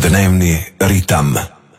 Dnevni ritam.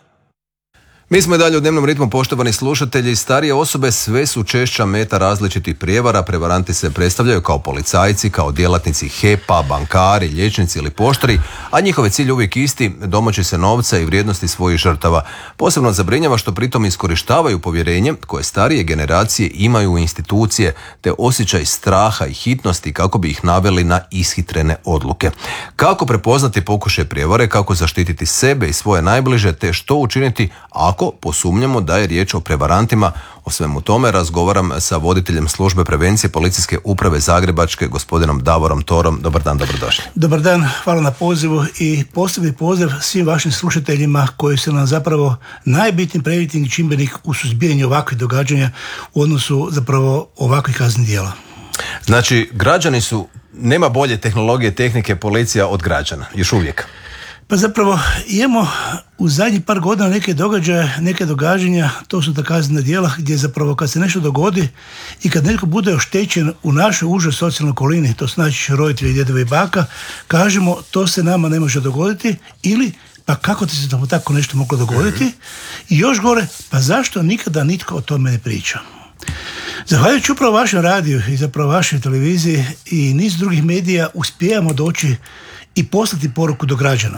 Mi smo i dalje u dnevnom ritmu, poštovani slušatelji. Starije osobe sve su češća meta različitih prijevara. Prevaranti se predstavljaju kao policajci, kao djelatnici HEP-a, bankari, liječnici ili poštari, a njihov je cilj uvijek isti, domoći se novca i vrijednosti svojih žrtava. Posebno zabrinjava što pritom iskorištavaju povjerenje koje starije generacije imaju u institucije, te osjećaj straha i hitnosti kako bi ih naveli na ishitrene odluke. Kako prepoznati pokušaj prijevare, kako zaštititi sebe i svoje najbliže, te što učiniti ako posumnjamo da je riječ o prevarantima. O svemu tome razgovaram sa voditeljem službe prevencije Policijske uprave Zagrebačke, gospodinom Davorom Torom. Dobar dan, dobrodošli. Dobar dan, hvala na pozivu i posebni pozdrav svim vašim slušateljima koji su nam zapravo najbitniji preventivni čimbenik u suzbijanju ovakvih događanja u odnosu zapravo ovakvih kaznenih djela. Znači, građani su, nema bolje tehnologije, tehnike policija od građana, još uvijek. Pa zapravo imamo u zadnjih par godina neke događanja, to su ta kaznena djela gdje zapravo kad se nešto dogodi i kad netko bude oštećen u našoj užoj socijalnoj okolini, to znači roditelji, djedova i baka, kažemo to se nama ne može dogoditi ili pa kako ti se to tako nešto moglo dogoditi i još gore, pa zašto nikada nitko o tome ne priča. Zahvaljujući upravo vašem radiju i zapravo vašoj televiziji i niz drugih medija uspijemo doći i poslati poruku do građana.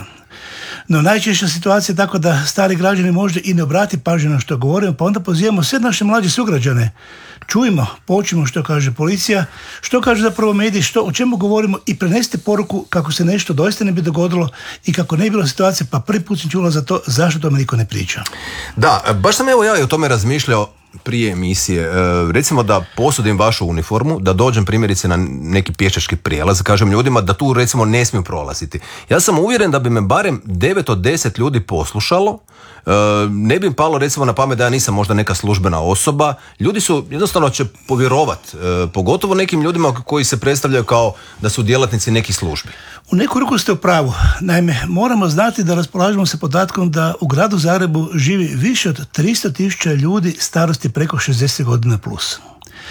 No najčešća situacija je tako da stari građani možda i ne obrati pažnju na što govorimo, pa onda pozivamo sve naše mlađe sugrađane. Čujmo, počujmo što kaže policija, što kaže zapravo mediji, o čemu govorimo i prenesite poruku kako se nešto doista ne bi dogodilo i kako ne bi bilo situacija, pa prvi put sam čula za to, zašto tome niko ne priča. Da, baš sam ja o tome razmišljao prije emisije. Recimo da posudim vašu uniformu, da dođem primjerice na neki pješački prijelaz, kažem ljudima da tu recimo ne smiju prolaziti. Ja sam uvjeren da bi me barem 9 od 10 ljudi poslušalo, ne bi im palo recimo na pamet da ja nisam možda neka službena osoba. Ljudi su jednostavno će povjerovat, pogotovo nekim ljudima koji se predstavljaju kao da su djelatnici nekih službi. U neku ruku ste u pravu. Naime, moramo znati da raspolažemo se podatkom da u gradu Zagrebu živi više od 300.000 ljudi starosti preko 60 godina plus.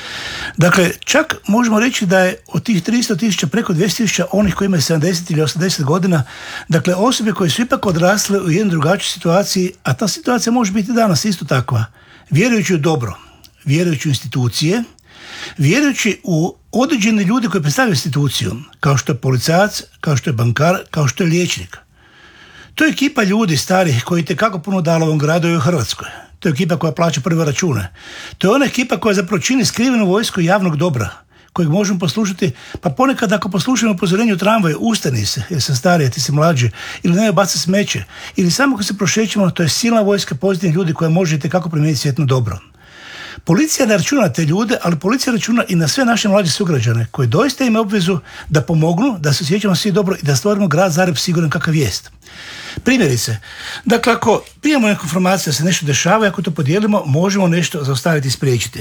Dakle, čak možemo reći da je od tih 300.000 preko 200.000 onih koji imaju 70 ili 80 godina, dakle osobe koje su ipak odrasle u jednoj drugačijoj situaciji, a ta situacija može biti danas isto takva, vjerujući u dobro, vjerujući u institucije, vjerujući u određene ljude koji predstavljaju instituciju, kao što je policajac, kao što je bankar, kao što je liječnik. To je ekipa ljudi starih koji itekako puno dala ovom gradu i u Hrvatskoj. To je ekipa koja plaća prve račune. To je ona ekipa koja zapravo čini skrivenu vojsku javnog dobra, kojeg možemo poslušati, pa ponekad ako poslušamo upozorenje u tramvaju, ustani se, jer sam stariji, ti si mlađi, ili ne baci smeće, ili samo kad se prošećemo, to je silna vojska pozitivnih ljudi koja može itekako primijeniti svijetno dobro. Policija ne računa na te ljude, ali policija računa i na sve naše mlađe sugrađane koji doista imaju obvezu da pomognu, da se osjećamo svi dobro i da stvorimo grad Zagreb siguran kakav jest. Primjerice, dakle ako prijemo neku informaciju da se nešto dešava i ako to podijelimo, možemo nešto zaustaviti i spriječiti.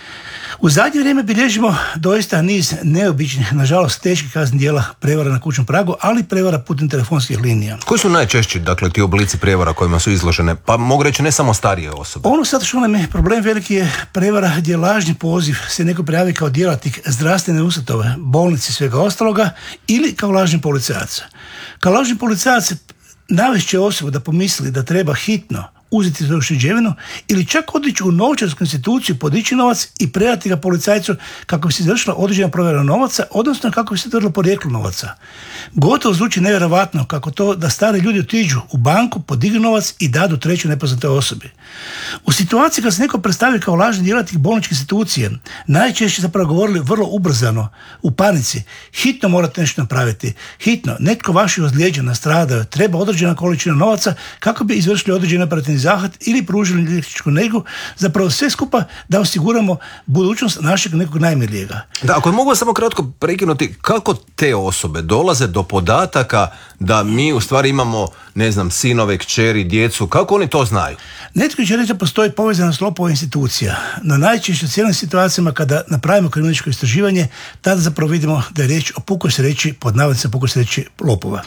U zadnje vrijeme bilježimo doista niz neobičnih, nažalost teških kaznenih djela prevara na kućnom pragu, ali prevara putem telefonskih linija. Koji su najčešći, dakle, ti oblici prevara kojima su izložene? Pa mogu reći ne samo starije osobe. Ono sad što nam je problem veliki je prevara gdje lažni poziv se neko prijavi kao djelatnik zdravstvene ustanove, bolnice i svega ostaloga ili kao lažni policajac. Kao lažni policajac navest će osobu da pomisli da treba hitno uzeti svoju ušteđevinu ili čak otići u novčarsku instituciju, podići novac i predati ga policajcu kako bi se izvršila određena provjera novaca, odnosno kako bi se utvrdilo porijeklo novaca. Gotovo zvuči nevjerojatno kako to da stari ljudi otiđu u banku, podignu novac i dadu trećoj nepoznatoj osobi. U situaciji kad se neko predstavi kao lažni djelatnik bolničke institucije, najčešće zapravo govorili vrlo ubrzano, u panici, hitno morate nešto napraviti, hitno, netko vaši ozlijeđen, nastradao, treba određena količina novaca kako bi izvršili određeni operativni zahvat ili pružili liječničku njegu, zapravo sve skupa da osiguramo budućnost našeg nekog najmilijega. Da, ako mogu samo kratko prekinuti, kako te osobe dolaze do podataka da mi u stvari imamo, ne znam, sinove, kćeri, djecu, kako oni to znaju? Netko će reći da postoji povezanost lopova institucija, no najčešće u cijelim situacijama kada napravimo kriminalističko istraživanje, tada zapravo vidimo da je riječ o pukoj sreći, pod navodnicima pukoj sreći lopova.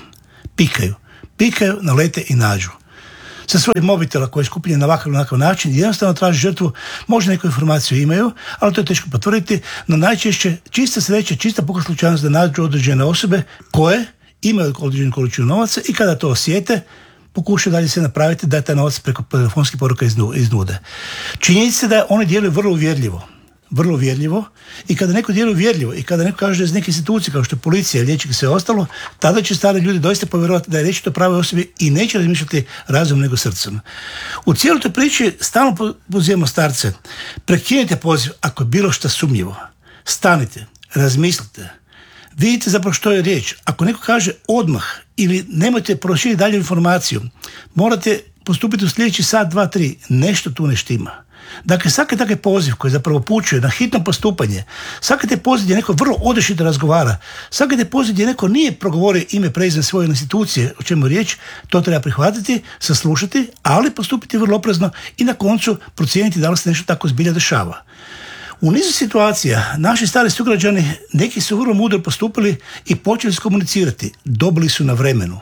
Pikaju, nalete i nađu. Sa svojim mobitela koji je skupljen na ovakav ili onakav način, jednostavno traži žrtvu, možda neku informaciju imaju, ali to je teško potvrditi, no najčešće čista sreća, čista puka slučajnost da nađu određene osobe koje imaju određenu količinu novaca i kada to osjete, pokušaju dalje se napraviti da taj novac preko telefonskih poruka iznude. Činjenica je da oni djeluju vrlo uvjerljivo i kada neko djeluje uvjerljivo i kada neko kaže da iz neke institucije kao što je policija, liječnik i sve ostalo, tada će stari ljudi doista povjerovati da je riječ o pravoj osobi i neće razmišljati razumom nego srcem. U cijeloj toj priči stalno pozivamo starce, prekinite poziv ako je bilo što sumnjivo. Stanite, razmislite, vidite zapravo što je riječ. Ako neko kaže odmah ili nemojte proširiti dalje informaciju, morate postupiti u sljedeći sat, 2, 3, nešto tu ne štima. Dakle, svaki takav poziv koji zapravo upućuje na hitno postupanje, svaki taj poziv gdje neko vrlo odrešito razgovara, svaki taj poziv gdje neko nije progovorio ime, prezime svoje institucije, o čemu je riječ, to treba prihvatiti, saslušati, ali postupiti vrlo oprezno i na koncu procijeniti da li se nešto tako zbilja dešava. U nizu situacija naši stari sugrađani, neki su vrlo mudro postupili i počeli komunicirati. Dobili su na vremenu.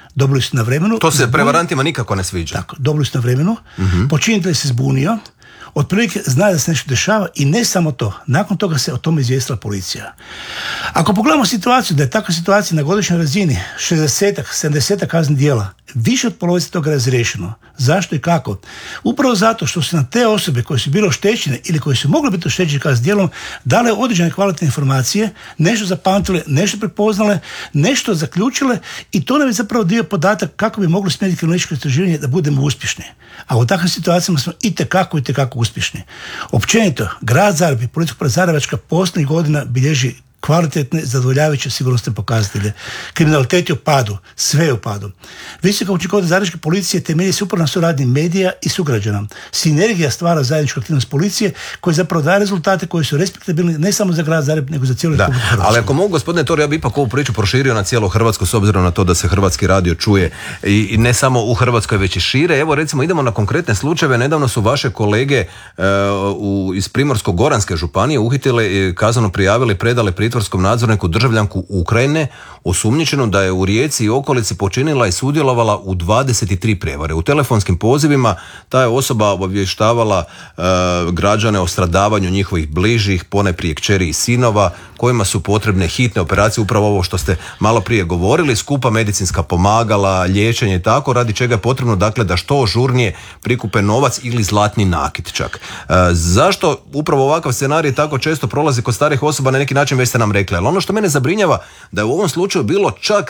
To se prevarantima nikako ne sviđa. Tako, dobili su na vremenu, počinitelj se zbunio, otprilike zna da se nešto dešava i ne samo to, nakon toga se o tome izvijestila policija. Ako pogledamo situaciju, da je takva situacija na godišnjoj razini 60-70 kaznenih djela, više od polovice toga je razriješeno. Zašto i kako? Upravo zato što su na te osobe koje su bile oštećene ili koje su mogle biti oštećene kaznenim djelom dale određene kvalitetne informacije, nešto zapamtile, nešto prepoznale, nešto zaključile i to nam je zapravo dio podatak kako bi moglo smjeriti kriminalističko istraživanje da budemo uspješni. A u takvim situacijama smo itekako uspješni. Općenito, grad Zagreb i policijska uprava Zagrebačka posljednjih godina bilježi kvalitetne, zadovoljavajuće sigurnosne pokazatelje. Kriminalitet je u padu, sve je u padu. Visoka učinkovitost zagrebačke policije temelji se upravo na suradnji medija i sugrađana. Sinergija stvara zajedničku aktivnost policije koja zapravo daje rezultate koji su respektabilni ne samo za grad Zagreb, nego za cijelu Republiku Hrvatsku. Ali ako mogu, gospodine Tor, ja bi ipak ovu priču proširio na cijelu Hrvatsku s obzirom na to da se Hrvatski radio čuje i ne samo u Hrvatskoj već i šire. Evo recimo idemo na konkretne slučajeve. Nedavno su vaše kolege iz Primorsko-goranske županije uhitile, kazneno prijavili, predale pritvorskom nadzorniku državljanku Ukrajine osumnjičenu da je u Rijeci i okolici počinila i sudjelovala u 23 prijevare. U telefonskim pozivima ta je osoba obavještavala građane o stradavanju njihovih bližih, ponajprije kćeri i sinova, kojima su potrebne hitne operacije, upravo ovo što ste malo prije govorili, skupa medicinska pomagala, liječenje i tako, radi čega je potrebno dakle da što žurnije prikupe novac ili zlatni nakit čak. Zašto upravo ovakav scenarij tako često prolazi kod starih osoba, na neki način već ste nam rekli, ali ono što mene zabrinjava da je u ovom slučaju bilo čak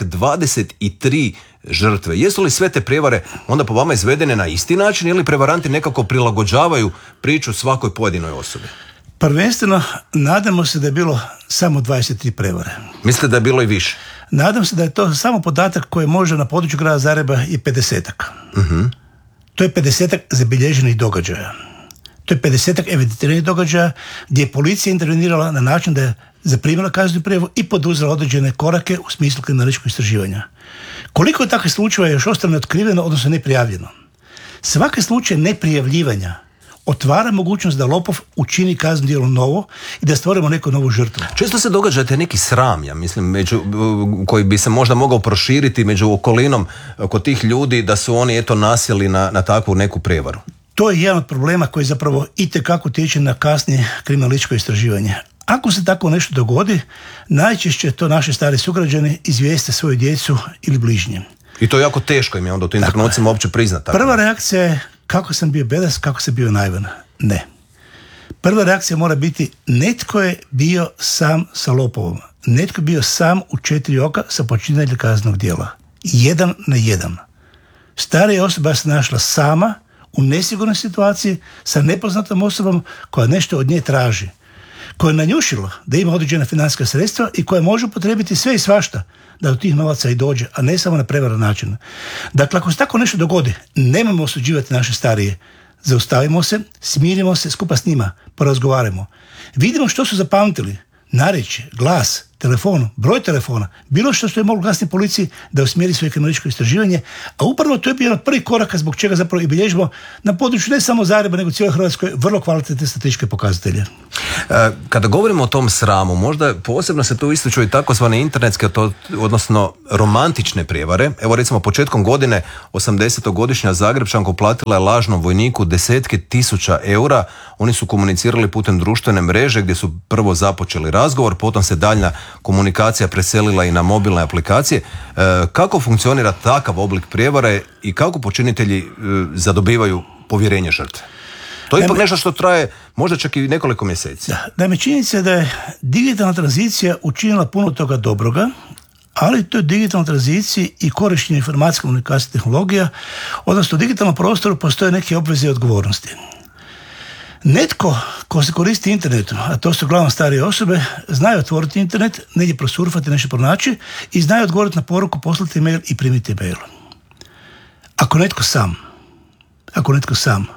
23 žrtve. Jesu li sve te prijevare onda po vama izvedene na isti način ili prevaranti nekako prilagođavaju priču svakoj pojedinoj osobi? Prvenstveno, nadamo se da je bilo samo 23 prevare. Mislite da je bilo i više? Nadam se da je to samo podatak koji može na području grada Zagreba i 50-ak. To je 50-ak zabilježenih događaja. To je 50-ak evidentiranih događaja gdje je policija intervenirala na način da je zaprimila kaznenu prijavu i poduzela određene korake u smislu kriminalističkog istraživanja. Koliko je takvih slučajeva još ostalo neotkriveno, odnosno neprijavljeno? Svaki slučaj neprijavljivanja otvara mogućnost da lopov učini kazneno djelo novo i da stvorimo neku novu žrtvu. Često se događa neki sram, ja mislim, koji bi se možda mogao proširiti među okolinom kod tih ljudi da su oni eto nasjeli na takvu neku prijevaru. To je jedan od problema koji zapravo itekako utječe na kasnije kriminalističko istraživanje. Ako se tako nešto dogodi, najčešće to naši stari sugrađani izvijeste svoju djecu ili bližnje. I to je jako teško im je onda u tim trenucima uopće priznati. Prva reakcija je kako sam bio bedas, kako sam bio naivan. Ne. Prva reakcija mora biti netko je bio sam sa lopovom. Netko je bio sam u 4 oka sa počiniteljem kaznenog djela. 1 na 1. Starija osoba se našla sama u nesigurnoj situaciji sa nepoznatom osobom koja nešto od nje traži. Koja je nanjušila da ima određena financijska sredstva i koja može upotrijebiti sve i svašta da do tih novaca i dođe, a ne samo na prevaran način. Dakle, ako se tako nešto dogodi, nemojmo osuđivati naše starije. Zaustavimo se, smirimo se, skupa s njima, porazgovaramo. Vidimo što su zapamtili. Narječje, glas, telefon, broj telefona, bilo što je moglo kasnije policiji da usmjeri svoje kriminalističko istraživanje, a upravo to je bio jedan od prvih koraka zbog čega zapravo i bilježimo na području ne samo Zagreba, nego cijeloj Hrvatskoj vrlo kvalitetne statističke pokazatelje. Kada govorimo o tom sramu, možda posebno se tu ističu i takozvane internetske, odnosno romantične prijevare. Evo recimo početkom godine 80-godišnja Zagrepčanka uplatila je lažnom vojniku desetke tisuća eura. Oni su komunicirali putem društvene mreže gdje su prvo započeli razgovor, potom se daljna komunikacija preselila i na mobilne aplikacije. Kako funkcionira takav oblik prijevare i kako počinitelji zadobivaju povjerenje žrtve? To je ipak nešto što traje možda čak i nekoliko mjeseci. Naime, činjenica je da je digitalna tranzicija učinila puno toga dobroga, ali u toj digitalnoj tranziciji i korištenje informacijske komunikacijske tehnologija, odnosno u digitalnom prostoru postoje neke obveze i odgovornosti. Netko ko se koristi internetom, a to su uglavnom starije osobe, znaju otvoriti internet, negdje prosurfati, nešto pronaći i znaju odgovoriti na poruku, poslati mail i primiti mail. Ako netko sam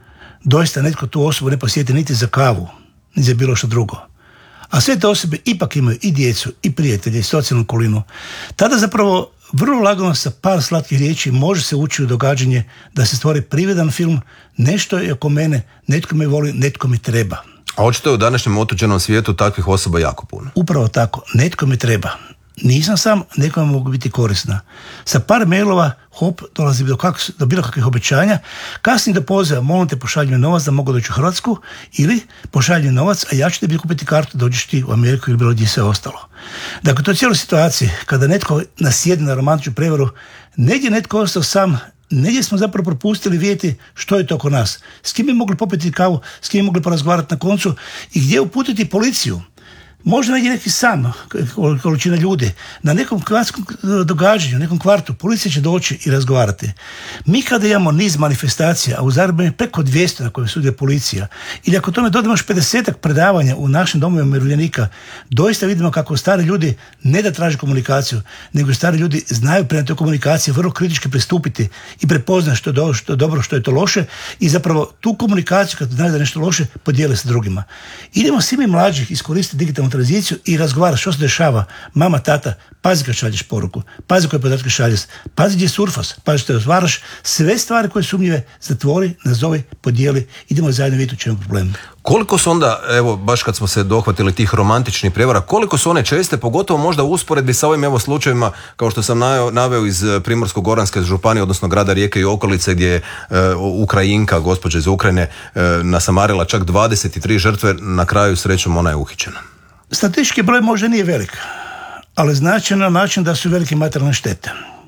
doista netko tu osobu ne posjeti niti za kavu, niti za bilo što drugo, a sve te osobe ipak imaju i djecu, i prijatelje, i socijalnu okolinu, tada zapravo vrlo lagano sa par slatkih riječi može se ući u događanje da se stvori privedan film, nešto je oko mene, netko me voli, netko mi treba. A očito je u današnjem otuđenom svijetu takvih osoba jako puno. Upravo tako, netko mi treba. Nisam sam, nekome mogu biti korisna. Sa par mailova, dolazi do bilo kakvih obećanja, kasnije do poziva, molim te pošalji mi novac da mogu doći u Hrvatsku, ili pošalji mi novac, a ja ću tebi kupiti kartu, dođeš ti u Ameriku ili bilo gdje sve ostalo. Dakle, to je cijela situacija, kada netko nasjedne na romantičnu prevaru, negdje netko ostao sam, negdje smo zapravo propustili vidjeti što je to oko nas, s kim bi mogli popiti kavu, s kim bi mogli porazgovarati na koncu i gdje uputiti policiju. Možda negdje neki sam, količina ljudi, na nekom kvartskom događanju, nekom kvartu, policija će doći i razgovarati. Mi kada imamo niz manifestacija, a u Zagrebu je preko 200 na kojem sudjeluje policija, ili ako tome dodamo još 50-ak predavanja u našim domovima umirovljenika, doista vidimo kako stari ljudi ne da traže komunikaciju, nego stari ljudi znaju prema toj komunikaciji vrlo kritički pristupiti i prepoznaju što je dobro, što je to loše i zapravo tu komunikaciju kad znaju da je nešto loše podijele sa drugima. Idemo svi mi mlađih iskoristiti digitalnu tranziciju i razgovara što se dešava. Mama, tata, pazi kad šalješ poruku, pazi koje podatke šalješ, pazi gdje surfaš, pazi što otvaraš, sve stvari koje su sumnjive zatvori, nazovi, podijeli, idemo zajedno vidjeti u čemu problem. Koliko su onda, evo, baš kad smo se dohvatili tih romantičnih prijevara, koliko su one česte, pogotovo možda u usporedbi sa ovim slučajevima, kao što sam naveo iz Primorsko-goranske županije, odnosno grada Rijeke i okolice, gdje je Ukrajinka, gospođa iz Ukrajine, nasamarila čak 23 žrtve, na kraju srećom ona je uhićena. Statistički broj možda nije velik, ali značajan na način da su velike materijalne štete.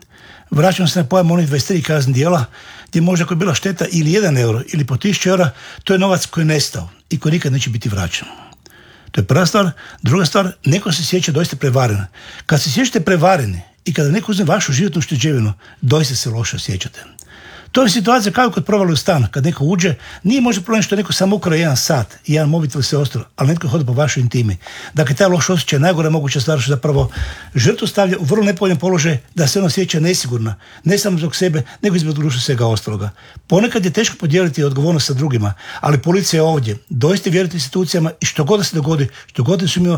Vraćam se na pojam onih 23 kaznenih djela, gdje možda ako je bila šteta ili 1 euro ili po 1000 eura, to je novac koji je nestao i koji nikad neće biti vraćan. To je prva stvar. Druga stvar, neko se sjeća doista prevaren. Kad se sjećate prevareni i kada neko uzme vašu životnu ušteđevinu, doista se loše osjećate. To je situacija kao kod provale u stan, kad neko uđe, nije možda problem što neko samo ukrao 1 sat i 1 mobitel i sve ostalo, ali netko hoda po vašoj intimi. Dakle, taj loš osjećaj je najgora moguća stvar što zapravo žrtvu stavlja u vrlo nepovoljan položaj da se ona osjeća nesigurna, ne samo zbog sebe, nego i zbog društva svega ostaloga. Ponekad je teško podijeliti odgovornost sa drugima, ali policija je ovdje. Doista vjerujte institucijama i što god da se dogodi, što god da su imao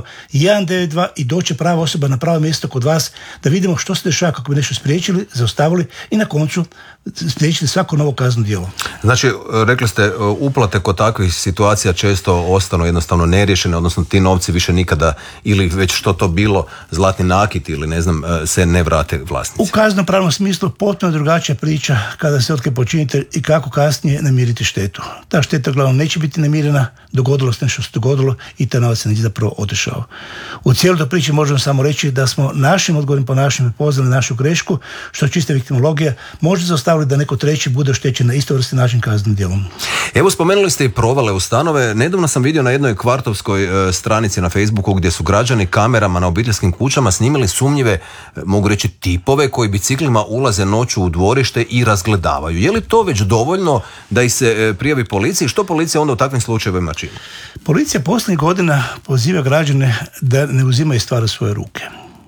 192 i doće prava osoba na pravo mjesto kod vas, da vidimo što se dešava kako bi nešto spriječili, zaustavili i na koncu spriječili svako novo kazneno djelo. Znači, rekli ste, uplate kod takvih situacija često ostanu jednostavno neriješene, odnosno ti novci više nikada, ili već što to bilo, zlatni nakit ili ne znam, se ne vrate vlasnici. U kaznenopravnom smislu potpuno drugačija priča kada se otkrije počinitelj i kako kasnije namiriti štetu. Ta šteta uglavnom neće biti namirena, dogodilo se nešto se dogodilo i ta novac se neće zapravo otišao. U cijeloj toj priči možemo samo reći da smo našim odgovornim ponašanjem prepoznali našu grešku, što čista viktimologija može zaustaviti da neko treći bude oštećen na istovrsti način kaznenim djelom. Evo, spomenuli ste i provale u stanove. Nedavno sam vidio na jednoj kvartovskoj stranici na Facebooku gdje su građani kamerama na obiteljskim kućama snimili sumnjive, mogu reći, tipove koji biciklima ulaze noću u dvorište i razgledavaju. Je li to već dovoljno da ih se prijavi policiji? Što policija onda u takvim slučajevima čini? Policija posljednjih godina poziva građane da ne uzimaju stvari u svoje ruke.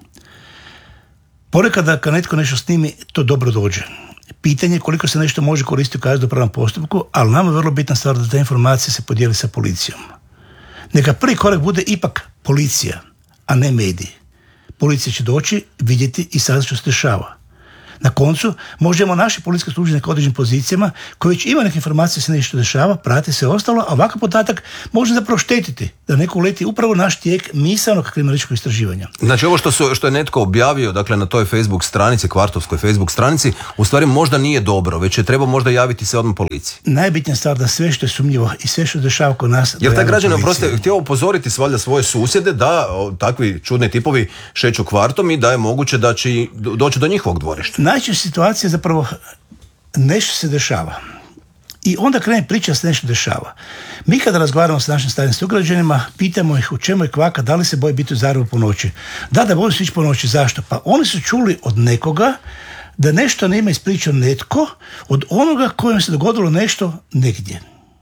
Ponekad kad netko nešto snimi, to dobro dođe. Pitanje je koliko se nešto može koristiti u kaznenopravnom postupku, ali nama je vrlo bitna stvar da ta informacija se podijeli sa policijom. Neka prvi korak bude ipak policija, a ne mediji. Policija će doći, vidjeti i saznati što se dešava. Na koncu, možemo naši policijski službenike određenim pozicijama koji već ima neke informacije se nešto dešava, prati se ostalo, a ovakav podatak može zapravo štetiti da neko uleti upravo naš tijek misaonog kriminalističkog istraživanja. Znači ovo što je netko objavio, dakle na toj Facebook stranici, kvartovskoj Facebook stranici, u stvari možda nije dobro, već je treba možda javiti se odmah policiji. Najbitnija stvar da sve što je sumnjivo i sve što se dešava kod nas... Jer taj građanin htio upozoriti valjda svoje susjede da takvi čudni tipovi šeću kvartom i da je moguće da će doći do njihovog dvorišta. Najčešća situacija zapravo nešto se dešava. I onda krene priča da se nešto dešava. Mi kada razgovaramo sa našim starim sugrađanima, pitamo ih u čemu je kvaka, da li se boje biti u Zagrebu po noći. Da, boje se ići po noći. Zašto? Pa oni su čuli od nekoga da nešto nema ispričao netko od onoga kojem se dogodilo nešto negdje.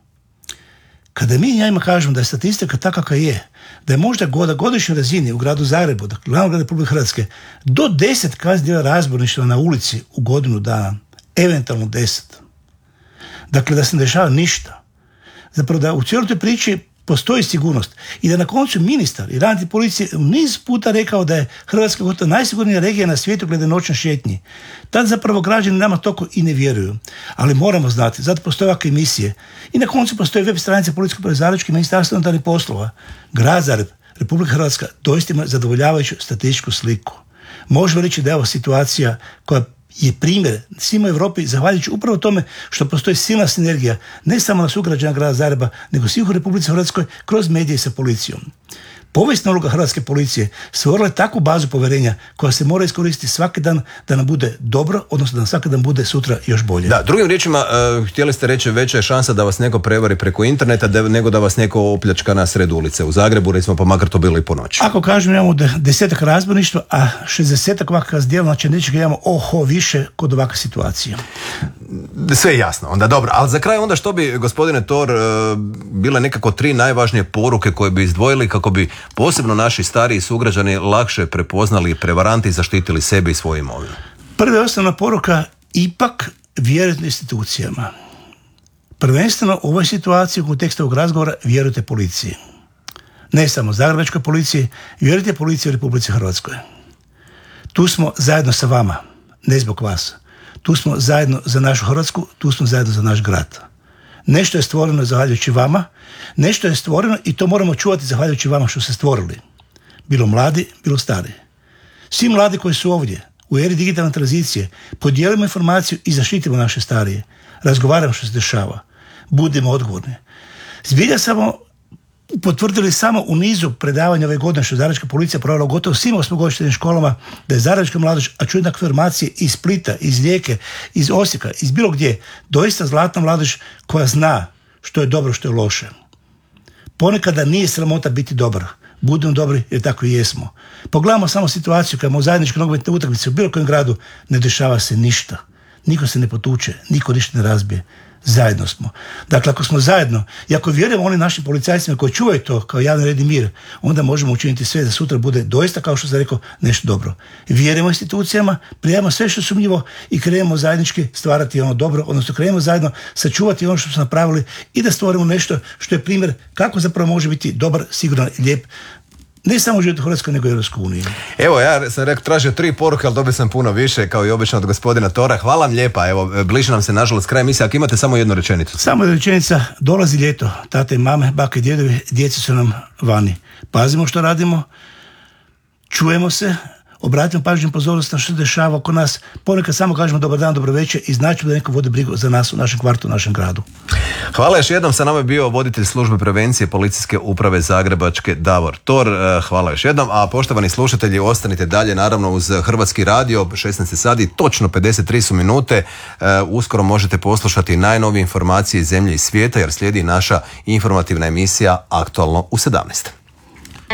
Kada mi njima kažemo da je statistika takva kakva je, da je možda godišnjoj razini u gradu Zagrebu, dakle glavnom gradu Republike Hrvatske, do 10 kaznenih djela razbojništva na ulici u godinu dana, eventualno 10. Dakle, da se ne dešava ništa. Zapravo da u cijeloj toj priči postoji sigurnost i da na koncu ministar i ravnatelj policije niz puta rekao da je Hrvatska gotovo najsigurnija regija na svijetu glede noćne šetnje. Tad zapravo građani nama toliko i ne vjeruju. Ali moramo znati, zato postoje ovakve emisije. I na koncu postoje web stranice Policijske uprave Zagrebačke Ministarstva unutarnjih poslova. Grad Zagreb, Republika Hrvatska doista ima zadovoljavajuću statističku sliku. Možemo reći da je ovo situacija koja je primjer svima u Europi zahvaljujući upravo tome što postoji silna sinergija ne samo na sugrađana grada Zagreba, nego svih u Republici Hrvatskoj kroz medije sa policijom. Povijesna uloga hrvatske policije stvorila je takvu bazu povjerenja koja se mora iskoristiti svaki dan da nam bude dobro, odnosno da nam svaki dan bude sutra još bolje. Da, drugim riječima, htjeli ste reći veća je šansa da vas neko prevari preko interneta nego da vas neko opljačka na sred ulice u Zagrebu, recimo, pa makar to bilo i po noći. Ako kažem imamo 10 razbojništva, a 60 ovakvih djela, znači neće imamo više kod ovakve situacije. Sve je jasno, onda dobro. Ali za kraj onda što bi, gospodine Tor, bile nekako 3 najvažnije poruke koje bi izdvojili kako bi posebno naši stariji sugrađani lakše prepoznali prevaranti i zaštitili sebe i svoju imovinu? Prva i osnovna poruka, ipak vjerujte institucijama. Prvenstveno u ovoj situaciji u kontekstu ovog razgovora vjerujte policiji. Ne samo Zagrebačkoj policiji, vjerujte policiji u Republici Hrvatskoj. Tu smo zajedno sa vama, ne zbog vas. Tu smo zajedno za našu Hrvatsku, tu smo zajedno za naš grad. Nešto je stvoreno zahvaljujući vama, nešto je stvoreno i to moramo čuvati zahvaljujući vama što ste stvorili. Bilo mladi, bilo stari. Svi mladi koji su ovdje, u eri digitalne tranzicije, podijelimo informaciju i zaštitimo naše starije. Razgovaramo što se dešava. Budimo odgovorni. Zbilja samo potvrdili samo u nizu predavanja ove godine što je Zagrebačka policija provela gotovo svim osmogodišnjim školama da je Zagrebačka mladež, a čujem takve informacije iz Splita, iz Rijeke, iz Osijeka, iz bilo gdje, doista zlatna mladež koja zna što je dobro, što je loše. Ponekada nije sramota biti dobar. Budemo dobri jer tako i jesmo. Pogledamo samo situaciju kada u zajedničkoj nogometnoj utakmici u bilo kojem gradu ne dešava se ništa. Niko se ne potuče, niko ništa ne razbije. Zajedno smo. Dakle, ako smo zajedno i ako vjerujemo onim našim policajcima koji čuvaju to kao javni red i mir, onda možemo učiniti sve da sutra bude doista, kao što sam rekao, nešto dobro. Vjerujemo institucijama, prijavimo sve što je sumnjivo i krenemo zajednički stvarati ono dobro, odnosno krenemo zajedno sačuvati ono što smo napravili i da stvorimo nešto što je primjer kako zapravo može biti dobar, siguran i lijep, ne samo živjeti u Hrvatskoj, nego i u Europskoj uniji. Evo, ja sam tražio 3 poruke, ali dobio sam puno više, kao i obično od gospodina Tora. Hvala vam lijepa, evo, bliže nam se nažalost kraj emisije, ako imate samo jednu rečenicu. Samo jedna rečenica, dolazi ljeto, tate i mame, bake i djedovi, djeca su nam vani. Pazimo što radimo, čujemo se, obratimo pažnju pozornost na što se dešava oko nas, ponekad samo kažemo dobar dan, dobro večer i značimo da neko vodi brigu za nas u našem kvartu, u našem gradu. Hvala još jednom, sa nama je bio voditelj službe prevencije Policijske uprave Zagrebačke Davor Tor. Hvala još jednom, a poštovani slušatelji, ostanite dalje naravno uz Hrvatski radio, 16 sati, točno 53 su minute. Uskoro možete poslušati najnovije informacije iz zemlje i svijeta jer slijedi naša informativna emisija Aktualno u 17.